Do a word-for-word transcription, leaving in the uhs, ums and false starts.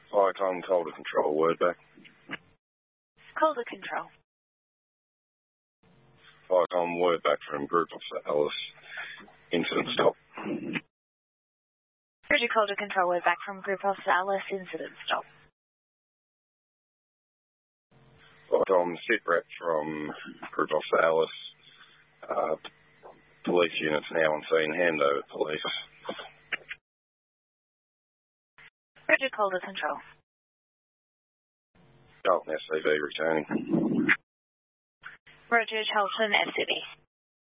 Firecom Calder Control, word back. Calder Control. Firecom, word back from Group Officer Alice. Incident stop. Roger, Calder Control, word back from Group Officer Alice. Incident stop. Firecom, sit rep from Group Officer Alice. Uh, police units now on scene. Hand over police. Roger, Calder Control. Charlton S C V returning. Roger, Charlton S C V.